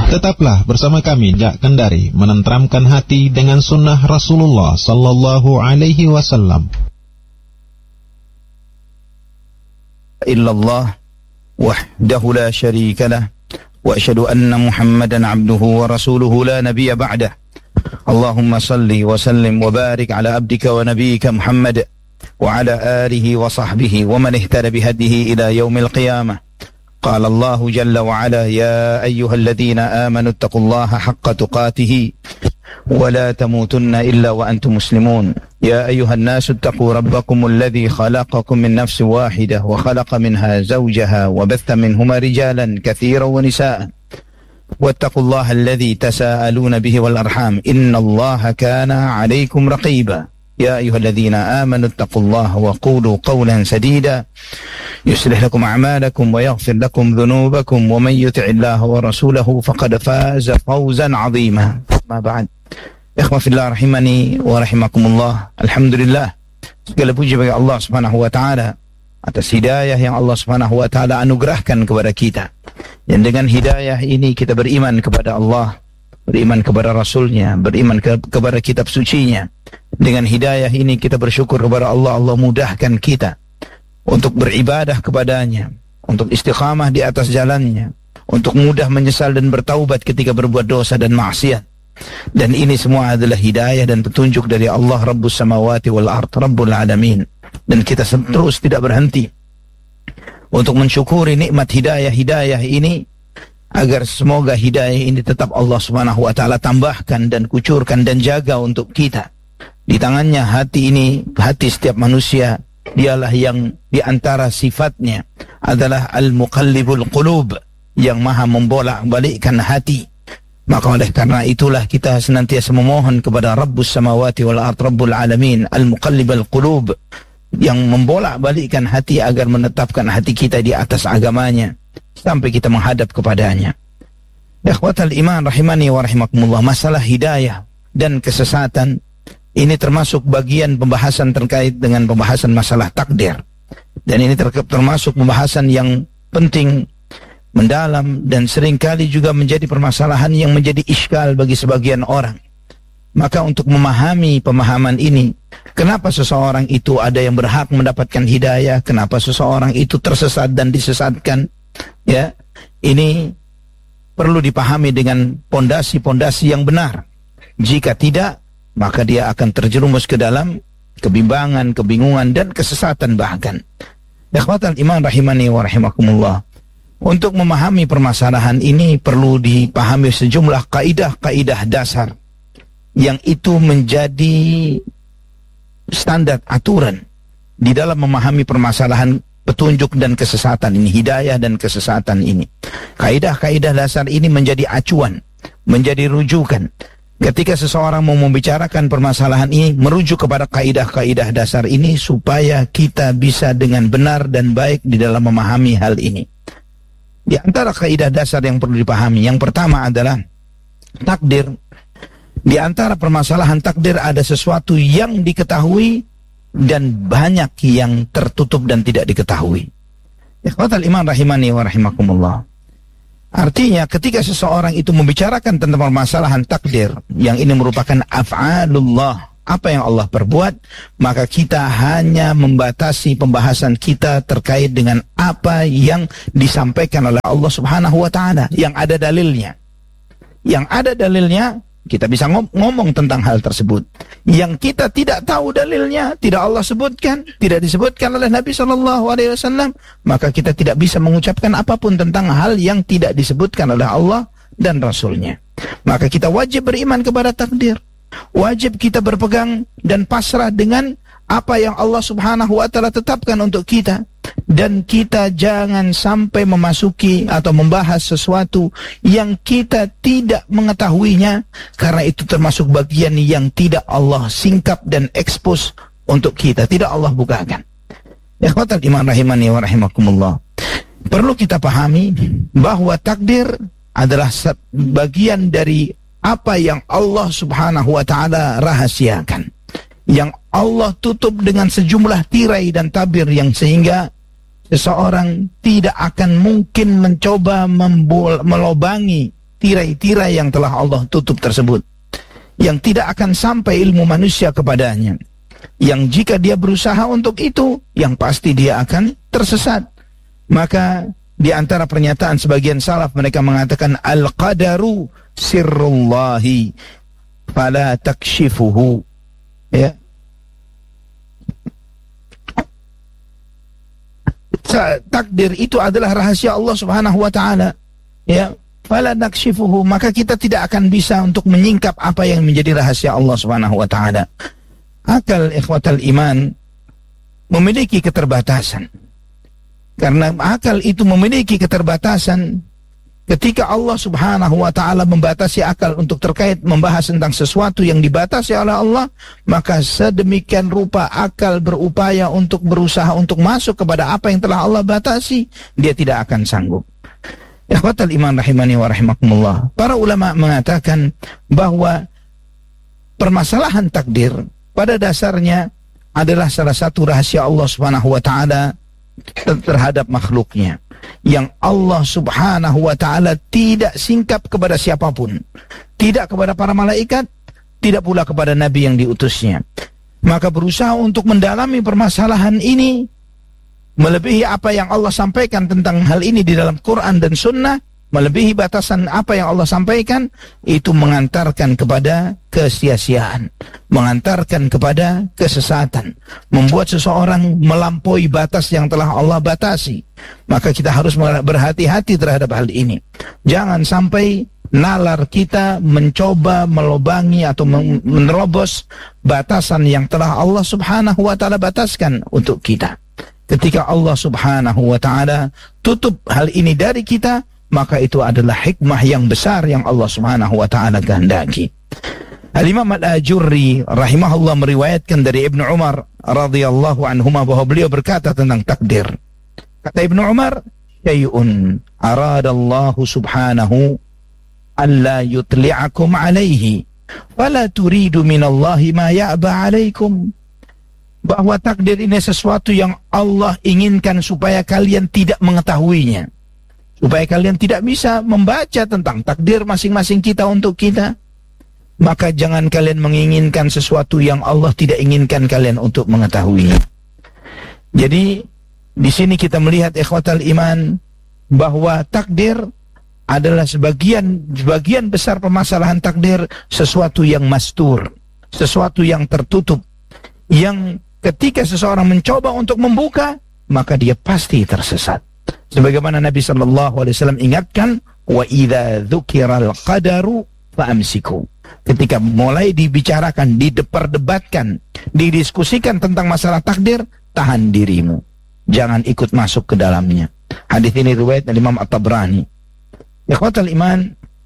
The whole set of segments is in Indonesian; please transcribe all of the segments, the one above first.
Tetaplah bersama kami Jak Kendari menenteramkan hati dengan sunnah Rasulullah sallallahu alaihi wasallam. Illallah wahdahu la syarika lah wa asyhadu anna Muhammadan abduhu wa rasuluhu la nabiyya ba'dah. Allahumma salli wa sallim wa barik ala abdika wa nabiyyika Muhammad wa ala alihi wa sahbihi wa man ihtada bihadihi ila yaumil qiyamah. قال الله جل وعلا يا أيها الذين آمنوا اتقوا الله حق تقاته ولا تموتن إلا وأنتم مسلمون يا أيها الناس اتقوا ربكم الذي خلقكم من نفس واحدة وخلق منها زوجها وبث منهما رجالا كثيرا ونساء واتقوا الله الذي تساءلون به والأرحام إن الله كان عليكم رقيبا يا أيها الذين آمنوا اتقوا الله وقولوا قولا سديدا يصلح لكم أعمالكم ويغفر لكم ذنوبكم ومن يطع الله ورسوله فقد فاز فوزا عظيما. ما بعد, ikhwah fillah rahimani wa rahimakumullah. Alhamdulillah, segala puji bagi Allah Subhanahu wa taala atas hidayah yang Allah Subhanahu wa taala anugerahkan kepada kita. Dan dengan hidayah ini kita beriman kepada Allah, beriman kepada Rasulnya, beriman kepada kitab sucinya. Dengan hidayah ini kita bersyukur kepada Allah. Allah mudahkan kita untuk beribadah kepadanya, untuk istiqamah di atas jalannya, untuk mudah menyesal dan bertaubat ketika berbuat dosa dan maksiat. Dan ini semua adalah hidayah dan petunjuk dari Allah Rabbus Samawati wal Ard, Rabbul Alamin. Dan kita terus tidak berhenti untuk mensyukuri nikmat hidayah ini, agar semoga hidayah ini tetap Allah Subhanahu wa taala tambahkan dan kucurkan dan jaga untuk kita. Di tangannya hati ini, hati setiap manusia, dialah yang diantara sifatnya adalah al-muqallibul qulub, yang maha membolak-balikkan hati. Maka oleh karena itulah kita senantiasa memohon kepada Rabbus Samawati wal Ard, Rabbul Alamin, al-muqallibul qulub, yang membolak-balikkan hati agar menetapkan hati kita di atas agamanya sampai kita menghadap kepadanya. Ikhwatal iman rahimani wa rahimakumullah, masalah hidayah dan kesesatan ini termasuk bagian pembahasan terkait dengan pembahasan masalah takdir. Dan ini termasuk pembahasan yang penting, mendalam, dan seringkali juga menjadi permasalahan yang menjadi iskal bagi sebagian orang. Maka untuk memahami pemahaman ini, kenapa seseorang itu ada yang berhak mendapatkan hidayah, kenapa seseorang itu tersesat dan disesatkan, ya, ini perlu dipahami dengan pondasi-pondasi yang benar. Jika tidak, maka dia akan terjerumus ke dalam kebimbangan, kebingungan, dan kesesatan bahkan. Ikhwatal iman rahimani wa rahimakumullah. Untuk memahami permasalahan ini perlu dipahami sejumlah kaidah-kaidah dasar yang itu menjadi standar aturan di dalam memahami permasalahan petunjuk dan kesesatan ini, hidayah dan kesesatan ini. Kaidah-kaidah dasar ini menjadi acuan, menjadi rujukan. Ketika seseorang mau membicarakan permasalahan ini, merujuk kepada kaidah-kaidah dasar ini supaya kita bisa dengan benar dan baik di dalam memahami hal ini. Di antara kaidah dasar yang perlu dipahami, yang pertama adalah takdir. Di antara permasalahan takdir ada sesuatu yang diketahui dan banyak yang tertutup dan tidak diketahui. Ikhwatal iman rahimani wa rahimakumullah. Artinya ketika seseorang itu membicarakan tentang permasalahan takdir, yang ini merupakan af'alullah, apa yang Allah perbuat, maka kita hanya membatasi pembahasan kita terkait dengan apa yang disampaikan oleh Allah Subhanahu wa taala, yang ada dalilnya. Yang ada dalilnya, kita bisa ngomong tentang hal tersebut. Yang kita tidak tahu dalilnya, tidak Allah sebutkan, tidak disebutkan oleh Nabi SAW, maka kita tidak bisa mengucapkan apapun tentang hal yang tidak disebutkan oleh Allah dan Rasulnya. Maka kita wajib beriman kepada takdir. Wajib kita berpegang dan pasrah dengan apa yang Allah Subhanahu wa taala tetapkan untuk kita. Dan kita jangan sampai memasuki atau membahas sesuatu yang kita tidak mengetahuinya, karena itu termasuk bagian yang tidak Allah singkap dan expose untuk kita, tidak Allah bukakan. Ikhwatal iman rahimani wa rahimakumullah. Perlu kita pahami bahwa takdir adalah bagian dari apa yang Allah Subhanahu wa taala rahasiakan, yang Allah tutup dengan sejumlah tirai dan tabir, yang sehingga seseorang tidak akan mungkin mencoba melobangi, tirai-tirai yang telah Allah tutup tersebut, yang tidak akan sampai ilmu manusia kepadanya, yang jika dia berusaha untuk itu, yang pasti dia akan tersesat. Maka di antara pernyataan sebagian salaf, mereka mengatakan al-qadaru sirrullahi fala takshifuhu, ya. Takdir itu adalah rahasia Allah Subhanahu wa taala, ya. Fala nakshifuhu, maka kita tidak akan bisa untuk menyingkap apa yang menjadi rahasia Allah Subhanahu wa taala. Akal ikhwatal iman memiliki keterbatasan. Karena akal itu memiliki keterbatasan, ketika Allah Subhanahu wa taala membatasi akal untuk terkait membahas tentang sesuatu yang dibatasi oleh Allah, maka sedemikian rupa akal berupaya untuk berusaha untuk masuk kepada apa yang telah Allah batasi, dia tidak akan sanggup. Ikhwatal iman rahimani wa rahimakumullah. Para ulama mengatakan bahwa permasalahan takdir pada dasarnya adalah salah satu rahasia Allah Subhanahu wa taala terhadap makhluknya, yang Allah Subhanahu wa taala tidak singkap kepada siapapun, tidak kepada para malaikat, tidak pula kepada nabi yang diutusnya. Maka berusaha untuk mendalami permasalahan ini melebihi apa yang Allah sampaikan tentang hal ini di dalam Quran dan Sunnah, melebihi batasan apa yang Allah sampaikan, itu mengantarkan kepada kesia-siaan, mengantarkan kepada kesesatan, membuat seseorang melampaui batas yang telah Allah batasi. Maka kita harus berhati-hati terhadap hal ini. Jangan sampai nalar kita mencoba melobangi atau menerobos batasan yang telah Allah Subhanahu wa taala bataskan untuk kita. Ketika Allah Subhanahu wa taala tutup hal ini dari kita, maka itu adalah hikmah yang besar yang Allah Subhanahu wa taala kehendaki. Al-Imam Al-Ajurri rahimahullah meriwayatkan dari Ibnu Umar radhiyallahu anhuma bahwa beliau berkata tentang takdir. Kata Ibnu Umar, "Syai'un aradallahu subhanahu alla yutli'akum alaihi, fala turidu minallahi ma ya'ba alaikum." Bahwa takdir ini sesuatu yang Allah inginkan supaya kalian tidak mengetahuinya, supaya kalian tidak bisa membaca tentang takdir masing-masing kita untuk kita. Maka jangan kalian menginginkan sesuatu yang Allah tidak inginkan kalian untuk mengetahui. Jadi di sini kita melihat ikhwatal iman bahwa takdir adalah sebagian besar permasalahan takdir sesuatu yang mastur, sesuatu yang tertutup, yang ketika seseorang mencoba untuk membuka, maka dia pasti tersesat. Sebagaimana Nabi sallallahu alaihi wasallam ingatkan, wa idza dzukiral qadaru fa'amsiku. Ketika mulai dibicarakan, diperdebatkan, didiskusikan tentang masalah takdir, tahan dirimu. Jangan ikut masuk ke dalamnya. Hadis ini riwayat Imam At-Tabrani. Ikhwatal iman,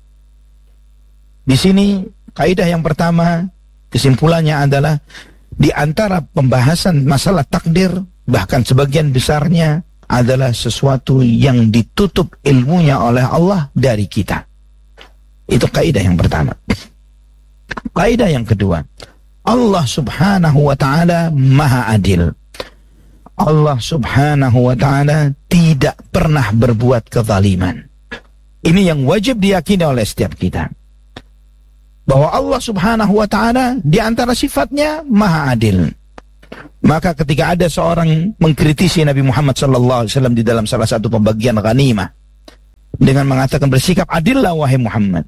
di sini kaidah yang pertama, kesimpulannya adalah di antara pembahasan masalah takdir, bahkan sebagian besarnya adalah sesuatu yang ditutup ilmunya oleh Allah dari kita. Itu kaidah yang pertama. Kaidah yang kedua, Allah Subhanahu wa taala Maha Adil. Allah Subhanahu wa taala tidak pernah berbuat kezaliman. Ini yang wajib diyakini oleh setiap kita. Bahwa Allah Subhanahu wa taala di antara sifatnya Maha Adil. Maka ketika ada seorang mengkritisi Nabi Muhammad sallallahu alaihi wasallam di dalam salah satu pembagian ghanimah dengan mengatakan, bersikap adillah wahai Muhammad.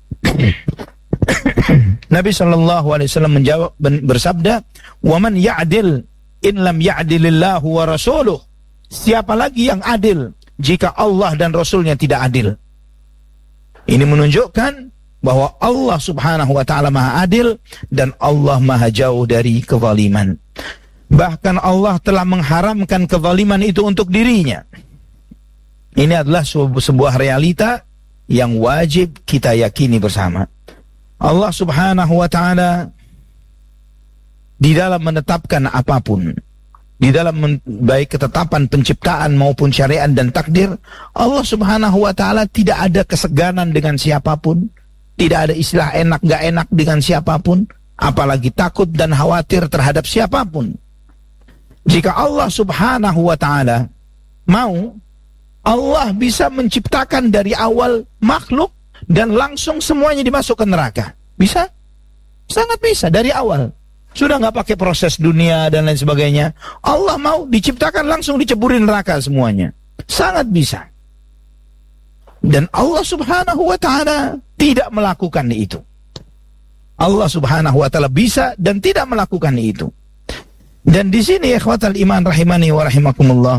Nabi sallallahu alaihi wasallam menjawab, bersabda, "Wa man ya'dil in lam ya'dilillahu wa rasuluh." Siapa lagi yang adil jika Allah dan Rasulnya tidak adil? Ini menunjukkan bahwa Allah Subhanahu wa taala Maha Adil dan Allah Maha jauh dari kezaliman. Bahkan Allah telah mengharamkan kezaliman itu untuk dirinya. Ini adalah sebuah realita yang wajib kita yakini bersama. Allah Subhanahu wa taala di dalam menetapkan apapun, di dalam baik ketetapan penciptaan maupun syariat dan takdir, Allah Subhanahu wa taala tidak ada keseganan dengan siapapun. Tidak ada istilah enak gak enak dengan siapapun, apalagi takut dan khawatir terhadap siapapun. Jika Allah Subhanahu wa taala mau, Allah bisa menciptakan dari awal makhluk dan langsung semuanya dimasukkan neraka? Bisa? Sangat bisa dari awal. Sudah nggak pakai proses dunia dan lain sebagainya. Allah mau diciptakan langsung diceburin neraka semuanya. Sangat bisa. Dan Allah subhanahu wa ta'ala tidak melakukan itu. Allah subhanahu wa ta'ala bisa dan tidak melakukan itu. Dan di sini ikhwatal iman rahimani wa rahimakumullah,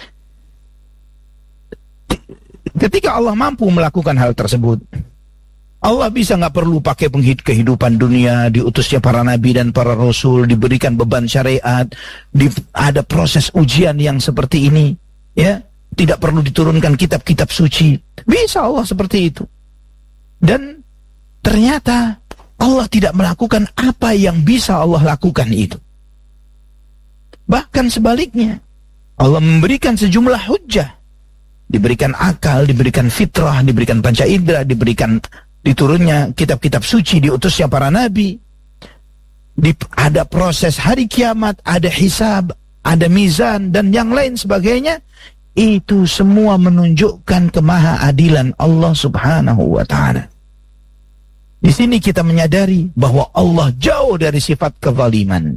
ketika Allah mampu melakukan hal tersebut, Allah bisa nggak perlu pakai kehidupan dunia, diutusnya para nabi dan para rasul, diberikan beban syariat, ada proses ujian yang seperti ini, ya, tidak perlu diturunkan kitab-kitab suci. Bisa Allah seperti itu. Dan ternyata Allah tidak melakukan apa yang bisa Allah lakukan itu. Bahkan sebaliknya, Allah memberikan sejumlah hujjah, diberikan akal, diberikan fitrah, diberikan panca indera, diberikan diturunnya kitab-kitab suci, diutusnya para nabi, ada proses hari kiamat, ada hisab, ada mizan, dan yang lain sebagainya. Itu semua menunjukkan kemahaadilan Allah subhanahu wa ta'ala. Di sini kita menyadari bahwa Allah jauh dari sifat kezaliman.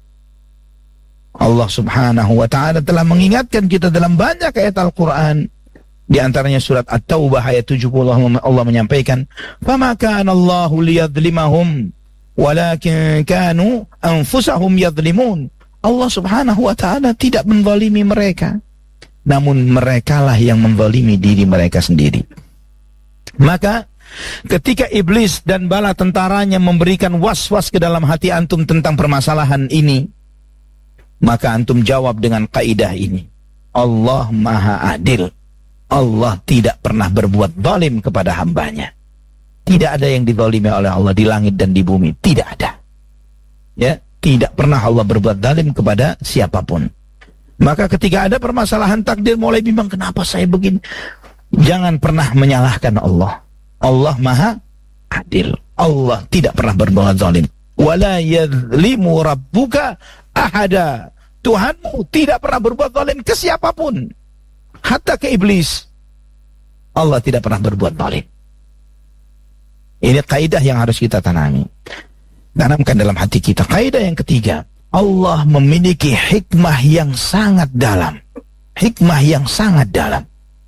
Allah subhanahu wa ta'ala telah mengingatkan kita dalam banyak ayat Al-Quran. Di antaranya surat At-Taubah ayat 70, Allah menyampaikan, "Fama kana Allahu liyadhlimahum walakin kanu anfusahum yadhlimun." Allah subhanahu wa ta'ala tidak menzalimi mereka, namun merekalah yang menzalimi diri mereka sendiri. Maka ketika iblis dan bala tentaranya memberikan was-was ke dalam hati antum tentang permasalahan ini, maka antum jawab dengan kaidah ini: Allah maha adil. Allah tidak pernah berbuat zalim kepada hambanya. Tidak ada yang dizalimi oleh Allah di langit dan di bumi. Tidak ada. Ya, tidak pernah Allah berbuat zalim kepada siapapun. Maka ketika ada permasalahan takdir mulai bimbang, kenapa saya begini? Jangan pernah menyalahkan Allah. Allah maha adil. Allah tidak pernah berbuat zalim. Wala yadhlimu rabbuka ahada. Tuhanmu tidak pernah berbuat zalim ke siapapun. Hatta ke iblis. Allah tidak pernah berbuat zalim. Ini kaidah yang harus kita tanami. Tanamkan dalam hati kita. Kaidah yang ketiga, Allah memiliki hikmah yang sangat dalam. Hikmah yang sangat dalam.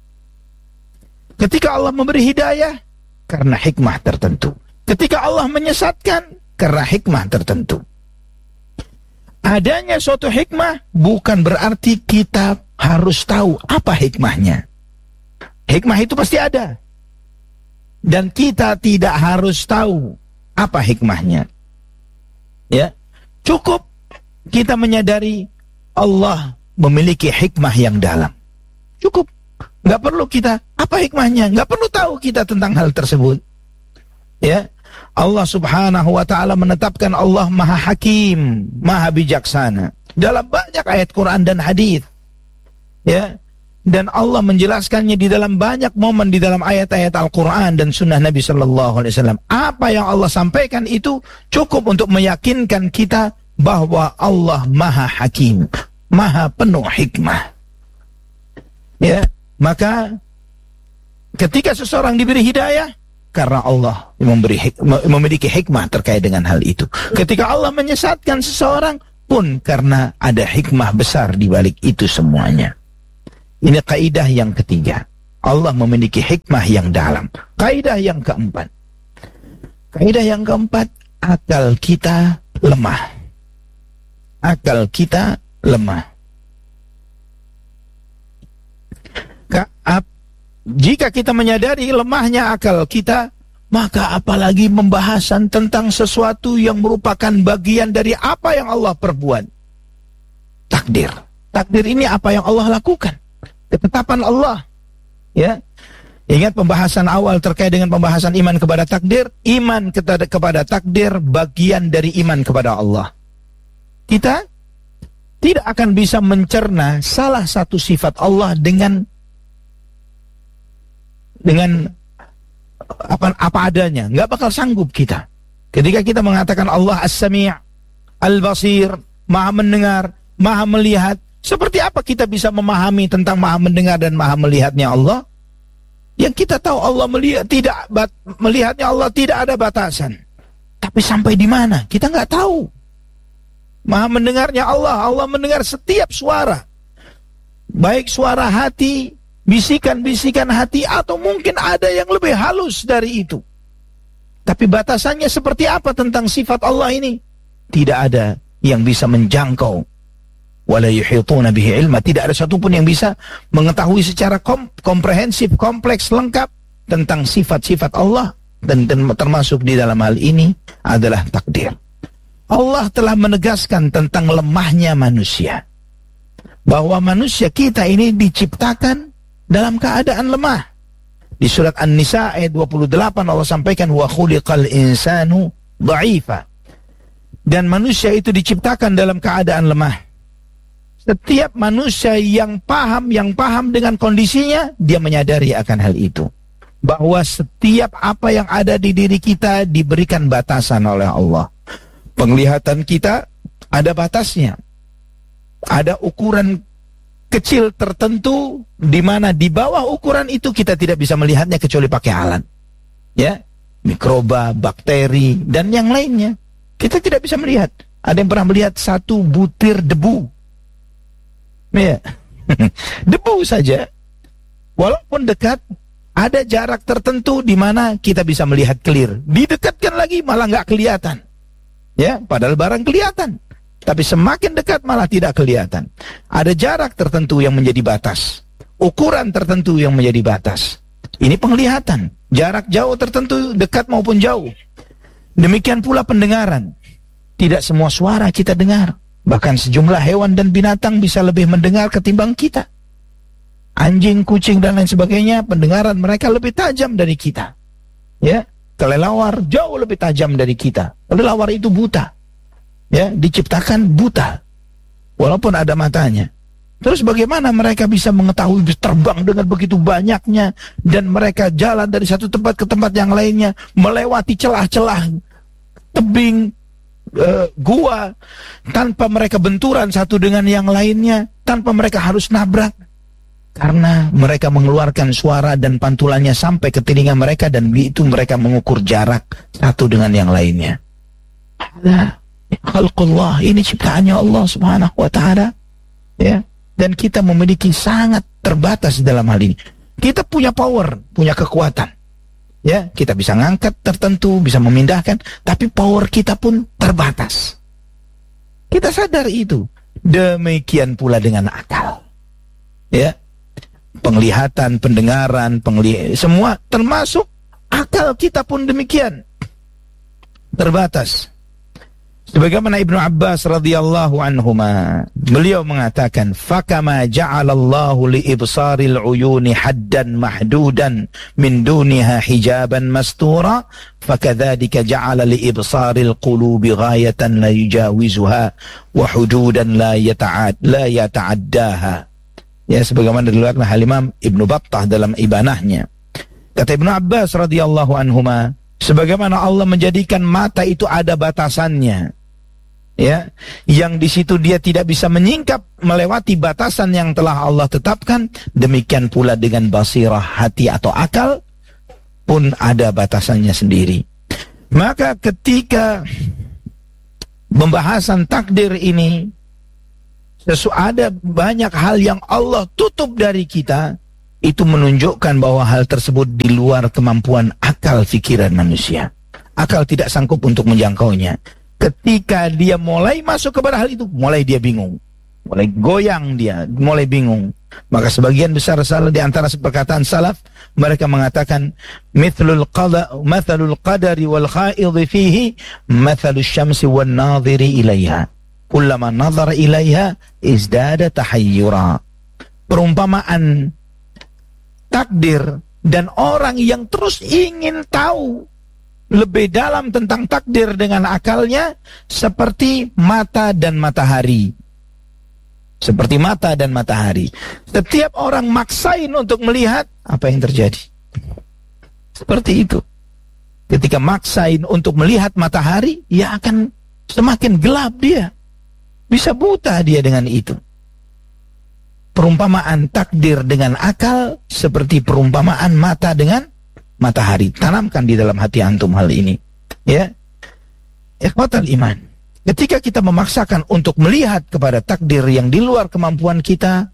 Ketika Allah memberi hidayah, karena hikmah tertentu. Ketika Allah menyesatkan, karena hikmah tertentu. Adanya suatu hikmah bukan berarti kita harus tahu apa hikmahnya. Hikmah itu pasti ada. Dan kita tidak harus tahu apa hikmahnya. Ya, cukup kita menyadari Allah memiliki hikmah yang dalam. Cukup. Nggak perlu kita, apa hikmahnya? Nggak perlu tahu kita tentang hal tersebut. Ya, Allah subhanahu wa ta'ala menetapkan Allah maha hakim, maha bijaksana. Dalam banyak ayat Quran dan hadis. Ya, dan Allah menjelaskannya di dalam banyak momen di dalam ayat-ayat Al-Quran dan sunnah Nabi Sallallahu Alaihi Wasallam. Apa yang Allah sampaikan itu cukup untuk meyakinkan kita bahwa Allah maha hakim, maha penuh hikmah. Ya, maka ketika seseorang diberi hidayah, karena Allah memiliki hikmah terkait dengan hal itu. Ketika Allah menyesatkan seseorang pun karena ada hikmah besar di balik itu semuanya. Ini kaidah yang ketiga. Allah memiliki hikmah yang dalam. Kaidah yang keempat. Kaidah yang keempat, akal kita lemah. Akal kita lemah. Jika kita menyadari lemahnya akal kita, maka apalagi pembahasan tentang sesuatu yang merupakan bagian dari apa yang Allah perbuat. Takdir. Takdir ini apa yang Allah lakukan. Ketetapan Allah. Ya. Ingat pembahasan awal terkait dengan pembahasan iman kepada takdir. Iman kepada takdir bagian dari iman kepada Allah. Kita tidak akan bisa mencerna salah satu sifat Allah dengan apa adanya. Nggak bakal sanggup kita. Ketika kita mengatakan Allah As-Sami', Al-Basir, Maha mendengar, Maha melihat, seperti apa kita bisa memahami tentang Maha mendengar dan Maha melihatnya Allah? Yang kita tahu Allah melihatnya Allah tidak ada batasan. Tapi sampai di mana? Kita nggak tahu. Maha mendengarnya Allah. Allah mendengar setiap suara. Baik suara hati, bisikan-bisikan hati, atau mungkin ada yang lebih halus dari itu. Tapi batasannya seperti apa tentang sifat Allah ini? Tidak ada yang bisa menjangkau. Wala yuhituna bihi ilma. Tidak ada satupun yang bisa mengetahui secara komprehensif, kompleks, lengkap tentang sifat-sifat Allah. Dan termasuk di dalam hal ini adalah takdir. Allah telah menegaskan tentang lemahnya manusia. Bahwa manusia kita ini diciptakan dalam keadaan lemah. Di surat An-Nisa ayat 28 Allah sampaikan, wa khuliqal insanu dha'ifa. Dan manusia itu diciptakan dalam keadaan lemah. Setiap manusia yang paham dengan kondisinya, dia menyadari akan hal itu. Bahwa setiap apa yang ada di diri kita diberikan batasan oleh Allah. Penglihatan kita ada batasnya. Ada ukuran kecil tertentu di mana di bawah ukuran itu kita tidak bisa melihatnya kecuali pakai alat. Ya, mikroba, bakteri, dan yang lainnya. Kita tidak bisa melihat. Ada yang pernah melihat satu butir debu? Ya. Debu saja. Walaupun dekat, ada jarak tertentu di mana kita bisa melihat clear. Didekatkan lagi malah nggak kelihatan. Ya, padahal barang kelihatan. Tapi semakin dekat malah tidak kelihatan. Ada jarak tertentu yang menjadi batas. Ukuran tertentu yang menjadi batas. Ini penglihatan. Jarak jauh tertentu, dekat maupun jauh. Demikian pula pendengaran. Tidak semua suara kita dengar. Bahkan sejumlah hewan dan binatang bisa lebih mendengar ketimbang kita. Anjing, kucing, dan lain sebagainya, pendengaran mereka lebih tajam dari kita. Ya, kelelawar jauh lebih tajam dari kita. Kelelawar itu buta. Ya, diciptakan buta. Walaupun ada matanya. Terus bagaimana mereka bisa mengetahui terbang dengan begitu banyaknya, dan mereka jalan dari satu tempat ke tempat yang lainnya, melewati celah-celah tebing, gua, tanpa mereka benturan satu dengan yang lainnya, tanpa mereka harus nabrak, karena mereka mengeluarkan suara dan pantulannya sampai ke telinga mereka, dan itu mereka mengukur jarak satu dengan yang lainnya. Khalqullah, ini ciptaannya Allah subhanahu wa ta'ala. Ya, dan kita memiliki sangat terbatas dalam hal ini. Kita punya power, punya kekuatan. Ya, kita bisa ngangkat tertentu, bisa memindahkan, tapi power kita pun terbatas. Kita sadar itu. Demikian pula dengan akal. Ya, penglihatan, pendengaran, semua termasuk akal kita pun demikian. Terbatas. Sebagaimana Ibnu Abbas radhiyallahu anhuma, beliau mengatakan, fakama ja'alallahu li ibsaril uyuni haddan mahdudan min duniha hijaban mastura, fakadzalika ja'ala li ibsaril qulubi ghayatan la yujawizuha wa hududan la yata'addaha. Ya, sebagaimana diriwayatkan Al-Imam Ibnu Battah dalam Ibanahnya. Kata Ibnu Abbas radhiyallahu anhuma, sebagaimana Allah menjadikan mata itu ada batasannya, ya, yang di situ dia tidak bisa menyingkap melewati batasan yang telah Allah tetapkan, demikian pula dengan basirah hati atau akal pun ada batasannya sendiri. Maka ketika pembahasan takdir ini, ada banyak hal yang Allah tutup dari kita, itu menunjukkan bahwa hal tersebut di luar kemampuan akal pikiran manusia. Akal tidak sanggup untuk menjangkaunya. Ketika dia mulai masuk kepada hal itu, mulai dia bingung, mulai goyang dia, mulai bingung. Maka sebagian besar di antara perkataan salaf, mereka mengatakan, mithlul qadari wal khaidhi fihi mathalus syamsi wan nadhiri ilaiha, kullama nadhara ilaiha izdada tahayyura. Perumpamaan takdir dan orang yang terus ingin tahu lebih dalam tentang takdir dengan akalnya, seperti mata dan matahari. Seperti mata dan matahari. Setiap orang maksain untuk melihat, apa yang terjadi? Seperti itu. Ketika maksain untuk melihat matahari, ya akan semakin gelap dia. Bisa buta dia dengan itu. perumpamaan takdir dengan akal seperti perumpamaan mata dengan matahari. Tanamkan di dalam hati antum hal ini. Ya, ikhwatal iman. Ketika kita memaksakan untuk melihat kepada takdir yang di luar kemampuan kita,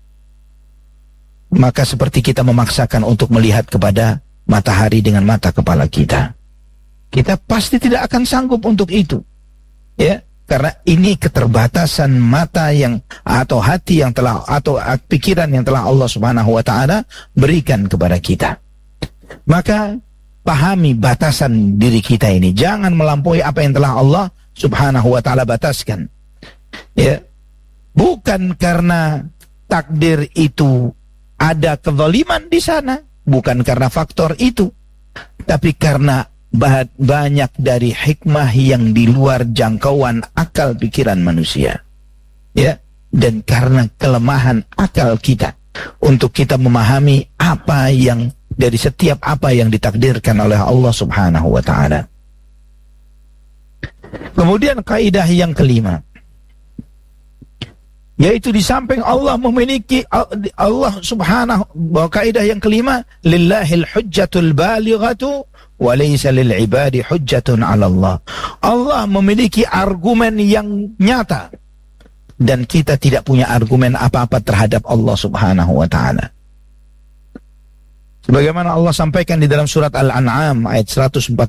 maka seperti kita memaksakan untuk melihat kepada matahari dengan mata kepala kita. Kita pasti tidak akan sanggup untuk itu. Ya, karena ini keterbatasan mata yang atau hati yang telah atau pikiran yang telah Allah Subhanahu wa taala berikan kepada kita. Maka pahami batasan diri kita ini. Jangan melampaui apa yang telah Allah Subhanahu wa taala bataskan. Ya. Bukan karena takdir itu ada kezaliman di sana, bukan karena faktor itu, tapi karena banyak dari hikmah yang di luar jangkauan akal pikiran manusia. Ya, dan karena kelemahan akal kita untuk kita memahami apa yang dari setiap apa yang ditakdirkan oleh Allah Subhanahu wa taala. Kemudian kaidah yang kelima, yaitu di samping Allah memiliki Allah Subhanahu bahwa kaidah yang kelima, lillahil hujjatul balighatu wa laysa lil ibadi hujjatun 'ala Allah. Allah memiliki argumen yang nyata dan kita tidak punya argumen apa-apa terhadap Allah Subhanahu wa taala. Sebagaimana Allah sampaikan di dalam surat Al-An'am ayat 149,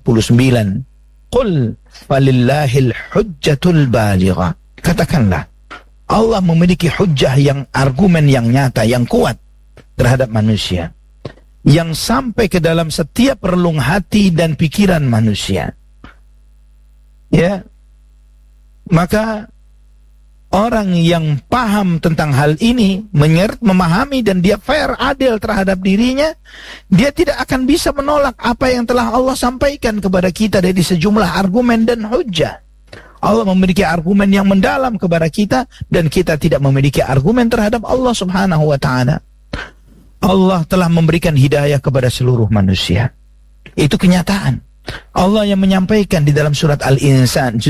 qul falillahil hujjatul baligha. Katakanlah, Allah memiliki hujjah yang argumen yang nyata, yang kuat terhadap manusia, yang sampai ke dalam setiap relung hati dan pikiran manusia. Ya, maka orang yang paham tentang hal ini, memahami dan dia fair, adil terhadap dirinya, dia tidak akan bisa menolak apa yang telah Allah sampaikan kepada kita dari sejumlah argumen dan hujjah. Allah memiliki argumen yang mendalam kepada kita dan kita tidak memiliki argumen terhadap Allah Subhanahu wa taala. Allah telah memberikan hidayah kepada seluruh manusia. Itu kenyataan. Allah yang menyampaikan di dalam surat Al-Insan,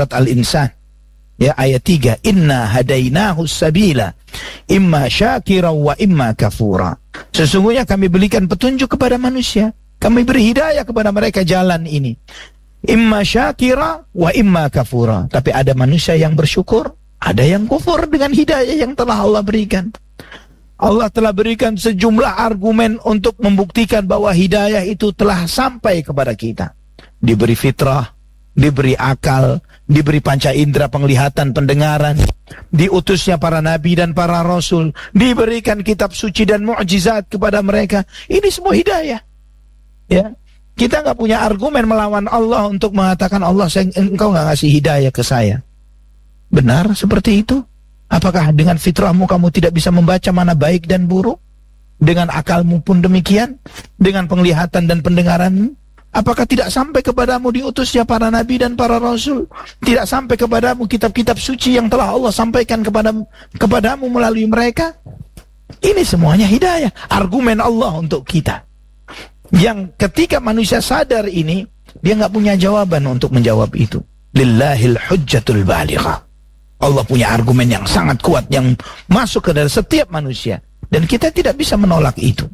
ya, ayat 3, inna hadainahu sabila imma syakira wa imma kafura. Sesungguhnya kami berikan petunjuk kepada manusia, kami beri hidayah kepada mereka jalan ini, imma syakira wa imma kafura. Tapi ada manusia yang bersyukur, ada yang kufur dengan hidayah yang telah Allah berikan. Allah telah berikan sejumlah argumen untuk membuktikan bahwa hidayah itu telah sampai kepada kita. Diberi fitrah, diberi akal, diberi panca indera penglihatan, pendengaran, diutusnya para nabi dan para rasul, diberikan kitab suci dan mukjizat kepada mereka. Ini semua hidayah. Ya, kita nggak punya argumen melawan Allah untuk mengatakan Allah, engkau nggak ngasih hidayah ke saya. Benar seperti itu? Apakah dengan fitrahmu kamu tidak bisa membaca mana baik dan buruk? Dengan akalmu pun demikian? Dengan penglihatan dan pendengaran? Apakah tidak sampai kepadamu diutusnya para nabi dan para rasul? Tidak sampai kepadamu kitab-kitab suci yang telah Allah sampaikan kepadamu melalui mereka? Ini semuanya hidayah, argumen Allah untuk kita. Yang ketika manusia sadar ini, dia nggak punya jawaban untuk menjawab itu. Lillahil hujjatul baligha. Allah punya argumen yang sangat kuat yang masuk ke dalam setiap manusia. Dan kita tidak bisa menolak itu.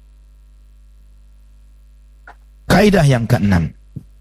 Kaidah yang keenam.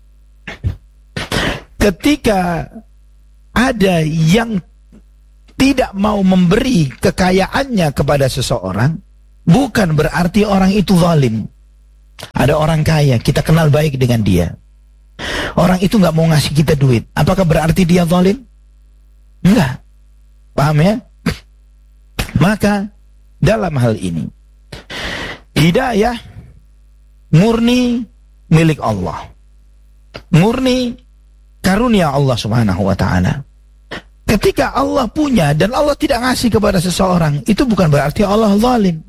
Ketika ada yang tidak mau memberi kekayaannya kepada seseorang, bukan berarti orang itu zalim. Ada orang kaya, kita kenal baik dengan dia. Orang itu nggak mau ngasih kita duit. Apakah berarti dia zalim? Enggak. Paham ya? Maka dalam hal ini, hidayah murni milik Allah, murni karunia Allah Subhanahu wa ta'ala. Ketika Allah punya dan Allah tidak ngasih kepada seseorang, itu bukan berarti Allah zalim.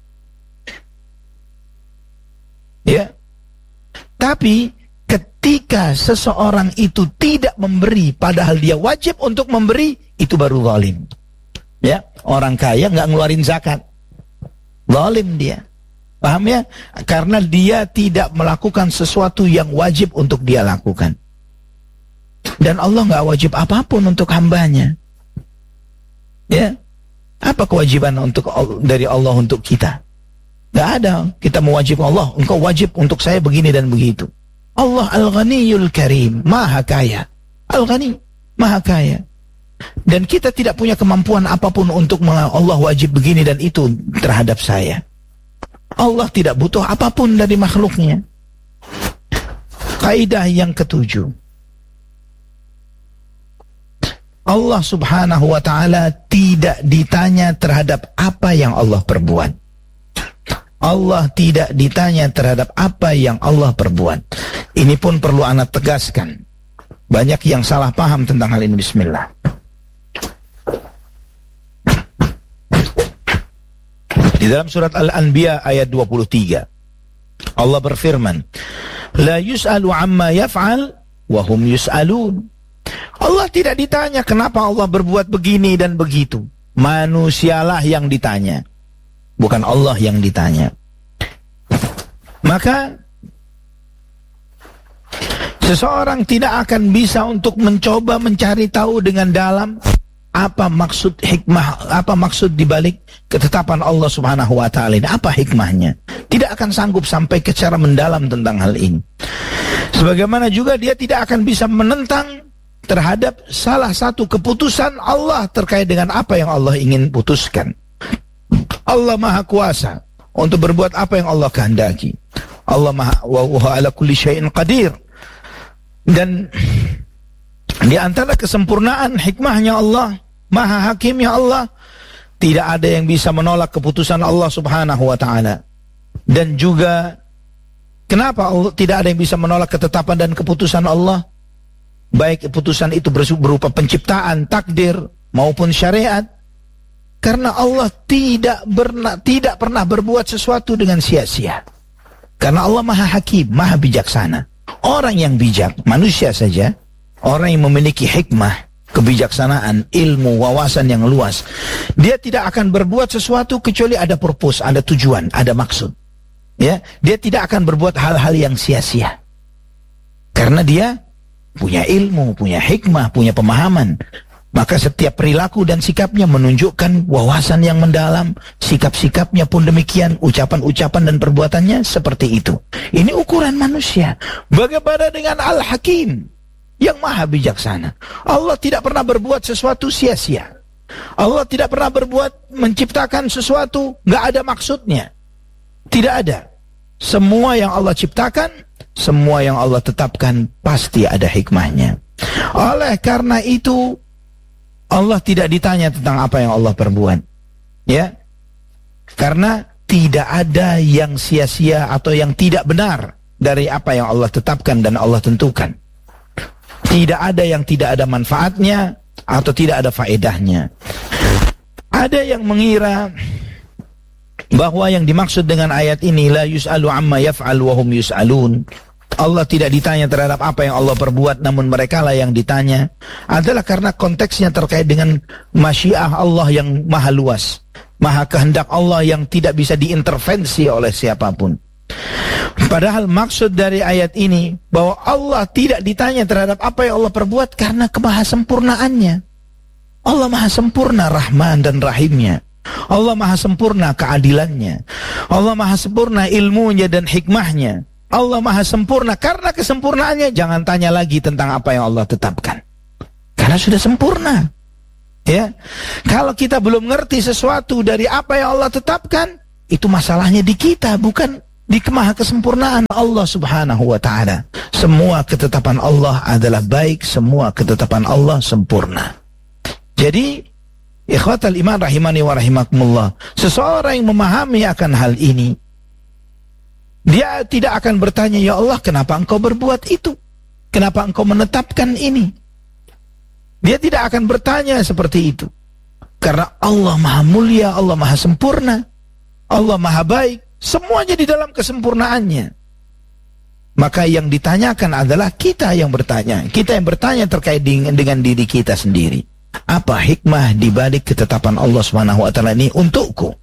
Ya. Tapi ketika seseorang itu tidak memberi padahal dia wajib untuk memberi, itu baru zalim. Ya, orang kaya nggak ngeluarin zakat, zalim dia. Paham ya? Karena dia tidak melakukan sesuatu yang wajib untuk dia lakukan. Dan Allah nggak wajib apapun untuk hambanya. Ya, Apa kewajiban dari Allah untuk kita? Gak ada. Kita mewajibkan Allah, engkau wajib untuk saya begini dan begitu. Allah Al-Ghaniyul Karim, Maha Kaya. Al-Ghani, Maha Kaya. Dan kita tidak punya kemampuan apapun untuk Allah wajib begini dan itu terhadap saya. Allah tidak butuh apapun dari makhluknya. Kaidah yang ketujuh, Allah subhanahu wa ta'ala tidak ditanya terhadap apa yang Allah perbuat. Allah tidak ditanya terhadap apa yang Allah perbuat. Ini pun perlu anak tegaskan. Banyak yang salah paham tentang hal ini. Bismillah. Di dalam surat Al-Anbiya ayat 23, Allah berfirman, La yus'alu amma yaf'al wa hum yus'alun. Allah tidak ditanya kenapa Allah berbuat begini dan begitu. Manusialah yang ditanya, bukan Allah yang ditanya. Maka seseorang tidak akan bisa untuk mencoba mencari tahu dengan dalam apa maksud hikmah, apa maksud dibalik ketetapan Allah subhanahu wa ta'ala ini, apa hikmahnya. Tidak akan sanggup sampai ke cara mendalam tentang hal ini. Sebagaimana juga dia tidak akan bisa menentang terhadap salah satu keputusan Allah terkait dengan apa yang Allah ingin putuskan. Allah maha kuasa untuk berbuat apa yang Allah kehendaki. Allah maha wa ala kulli syai'in qadir. Dan di antara kesempurnaan hikmahnya Allah, maha hakimnya Allah, tidak ada yang bisa menolak keputusan Allah subhanahu wa ta'ala. Dan juga kenapa Allah tidak ada yang bisa menolak ketetapan dan keputusan Allah, baik keputusan itu berupa penciptaan, takdir maupun syariat, karena Allah tidak pernah berbuat sesuatu dengan sia-sia. Karena Allah maha hakim, maha bijaksana. Orang yang bijak, manusia saja, orang yang memiliki hikmah, kebijaksanaan, ilmu, wawasan yang luas, dia tidak akan berbuat sesuatu kecuali ada purpose, ada tujuan, ada maksud. Ya, dia tidak akan berbuat hal-hal yang sia-sia. Karena dia punya ilmu, punya hikmah, punya pemahaman. Maka setiap perilaku dan sikapnya menunjukkan wawasan yang mendalam. Sikap-sikapnya pun demikian. Ucapan-ucapan dan perbuatannya seperti itu. Ini ukuran manusia. Bagaimana dengan Al-Hakim yang maha bijaksana? Allah tidak pernah berbuat sesuatu sia-sia. Allah tidak pernah berbuat menciptakan sesuatu gak ada maksudnya. Tidak ada. Semua yang Allah ciptakan, semua yang Allah tetapkan pasti ada hikmahnya. Oleh karena itu Allah tidak ditanya tentang apa yang Allah perbuat. Ya. Karena tidak ada yang sia-sia atau yang tidak benar dari apa yang Allah tetapkan dan Allah tentukan. Tidak ada yang tidak ada manfaatnya atau tidak ada faedahnya. Ada yang mengira bahwa yang dimaksud dengan ayat ini, la yus'alu amma yaf'al wa hum yus'alun, Allah tidak ditanya terhadap apa yang Allah perbuat, namun mereka lah yang ditanya, adalah karena konteksnya terkait dengan masyiah Allah yang maha luas, maha kehendak Allah yang tidak bisa diintervensi oleh siapapun. Padahal maksud dari ayat ini bahwa Allah tidak ditanya terhadap apa yang Allah perbuat karena kemahasempurnaannya. Allah maha sempurna Rahman dan Rahimnya. Allah maha sempurna keadilannya. Allah maha sempurna ilmunya dan hikmahnya. Allah maha sempurna, karena kesempurnaannya jangan tanya lagi tentang apa yang Allah tetapkan, karena sudah sempurna. Ya, kalau kita belum ngerti sesuatu dari apa yang Allah tetapkan, itu masalahnya di kita, bukan di maha kesempurnaan Allah subhanahu wa ta'ala. Semua ketetapan Allah adalah baik, semua ketetapan Allah sempurna. Jadi ikhwatal iman rahimani wa rahimakumullah, seseorang yang memahami akan hal ini, dia tidak akan bertanya, ya Allah kenapa engkau berbuat itu? Kenapa engkau menetapkan ini? Dia tidak akan bertanya seperti itu. Karena Allah maha mulia, Allah maha sempurna, Allah maha baik, semuanya di dalam kesempurnaannya. Maka yang ditanyakan adalah kita yang bertanya. Kita yang bertanya terkait dengan diri kita sendiri. Apa hikmah dibalik ketetapan Allah Subhanahu wa ta'ala ini untukku?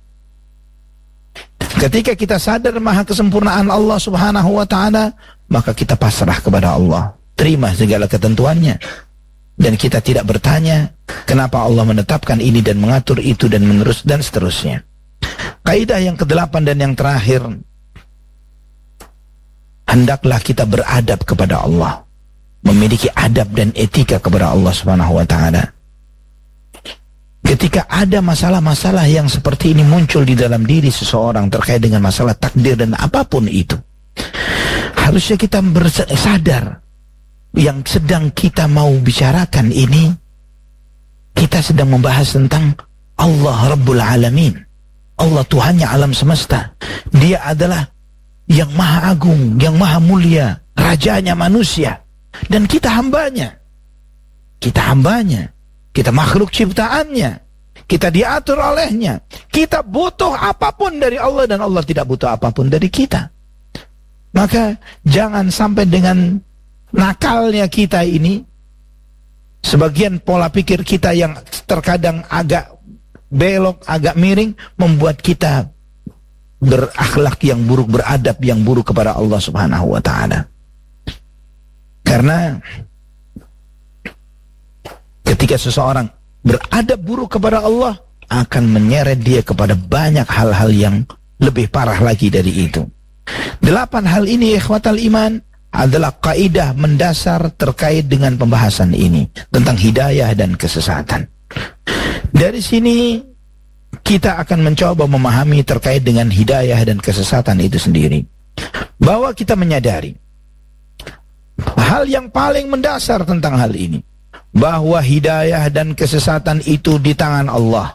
Ketika kita sadar maha kesempurnaan Allah subhanahu wa ta'ala, maka kita pasrah kepada Allah. Terima segala ketentuannya. Dan kita tidak bertanya kenapa Allah menetapkan ini dan mengatur itu dan menerus dan seterusnya. Kaidah yang ke-8 dan yang terakhir, hendaklah kita beradab kepada Allah, memiliki adab dan etika kepada Allah Subhanahu wa taala. Ketika ada masalah-masalah yang seperti ini muncul di dalam diri seseorang terkait dengan masalah takdir dan apapun itu, harusnya kita sadar yang sedang kita mau bicarakan ini, kita sedang membahas tentang Allah Rabbul Alamin. Allah Tuhannya alam semesta. Dia adalah yang maha agung, yang maha mulia, rajanya manusia. Dan kita hambanya. Kita hambanya. Kita makhluk ciptaannya. Kita diatur olehnya. Kita butuh apapun dari Allah dan Allah tidak butuh apapun dari kita. Maka jangan sampai dengan nakalnya kita ini, sebagian pola pikir kita yang terkadang agak belok, agak miring, membuat kita berakhlak yang buruk, beradab yang buruk kepada Allah Subhanahu wa taala. Karena ketika seseorang beradab buruk kepada Allah, akan menyeret dia kepada banyak hal-hal yang lebih parah lagi dari itu. 8 hal ini, ikhwatal iman, adalah kaidah mendasar terkait dengan pembahasan ini tentang hidayah dan kesesatan. Dari sini kita akan mencoba memahami terkait dengan hidayah dan kesesatan itu sendiri, bahwa kita menyadari hal yang paling mendasar tentang hal ini, bahwa hidayah dan kesesatan itu di tangan Allah.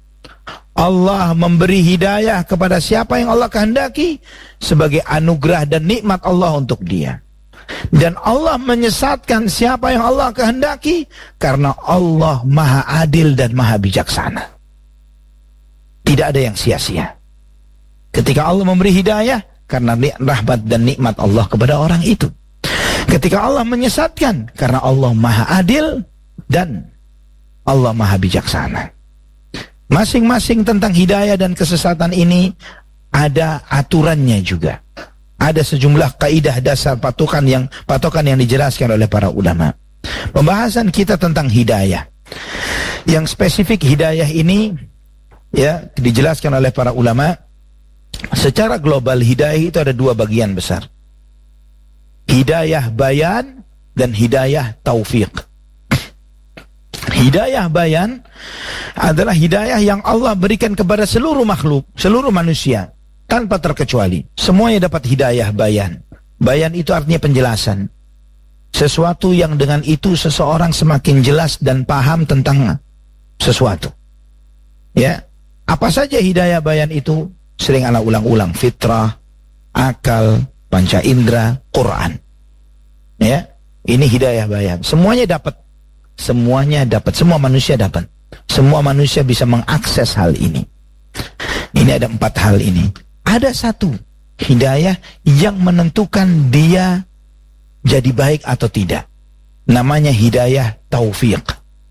Allah memberi hidayah kepada siapa yang Allah kehendaki sebagai anugerah dan nikmat Allah untuk dia. Dan Allah menyesatkan siapa yang Allah kehendaki karena Allah maha adil dan maha bijaksana. Tidak ada yang sia-sia. Ketika Allah memberi hidayah, karena rahmat dan nikmat Allah kepada orang itu. Ketika Allah menyesatkan, karena Allah maha adil dan Allah maha bijaksana. Masing-masing tentang hidayah dan kesesatan ini ada aturannya juga. Ada sejumlah kaidah dasar patokan yang dijelaskan oleh para ulama. Pembahasan kita tentang hidayah, yang spesifik hidayah ini ya dijelaskan oleh para ulama. Secara global hidayah itu ada 2 bagian besar. Hidayah bayan dan hidayah taufik. Hidayah bayan adalah hidayah yang Allah berikan kepada seluruh makhluk, seluruh manusia, tanpa terkecuali. Semuanya dapat hidayah bayan. Bayan itu artinya penjelasan. Sesuatu yang dengan itu seseorang semakin jelas dan paham tentang sesuatu. Ya, apa saja hidayah bayan itu? Sering ana ulang-ulang: fitrah, akal, panca indera, Quran. Ya, ini hidayah bayan. Semuanya dapat. Semuanya dapat, semua manusia dapat. Semua manusia bisa mengakses hal ini. Ini ada 4 hal ini. Ada satu hidayah yang menentukan dia jadi baik atau tidak. Namanya hidayah taufik.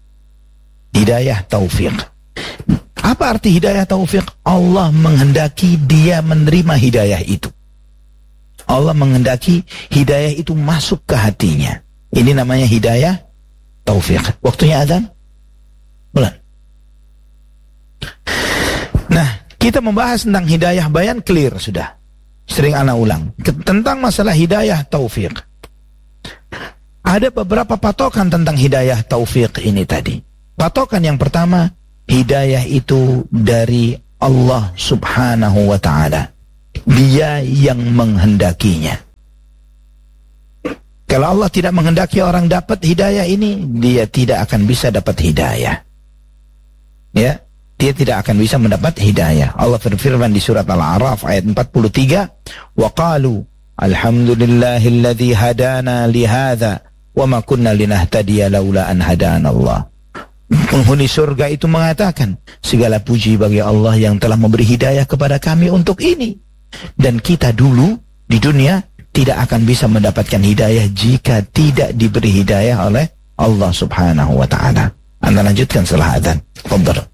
Hidayah taufik. Apa arti hidayah taufik? Allah menghendaki dia menerima hidayah itu. Allah menghendaki hidayah itu masuk ke hatinya. Ini namanya hidayah taufik. Waktunya azan? Bulan. Nah, kita membahas tentang hidayah bayan clear sudah. Sering ana ulang. Tentang masalah hidayah taufik. Ada beberapa patokan tentang hidayah taufik ini tadi. Patokan yang pertama, hidayah itu dari Allah Subhanahu wa ta'ala. Dia yang menghendakinya. Kalau Allah tidak menghendaki orang dapat hidayah ini, dia tidak akan bisa dapat hidayah. Ya, dia tidak akan bisa mendapat hidayah. Allah berfirman di surat Al-A'raf ayat 43, "Wa qalu alhamdulillahilladzi hadana li hadza wa ma kunna linahtadiya laula an hadana Allah." Penghuni surga itu mengatakan, segala puji bagi Allah yang telah memberi hidayah kepada kami untuk ini. Dan kita dulu di dunia tidak akan bisa mendapatkan hidayah jika tidak diberi hidayah oleh Allah Subhanahu wa ta'ala. Anda lanjutkan setelah adzan. Fadhal.